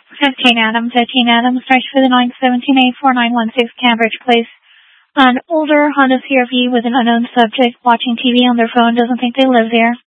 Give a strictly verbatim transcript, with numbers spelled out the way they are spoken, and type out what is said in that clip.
fifteen Adams, fifteen Adams, search for the nine seventeen eight four nine one six Cambridge Place. An older Honda C R V with an unknown subject watching T V on their phone, doesn't think they live there.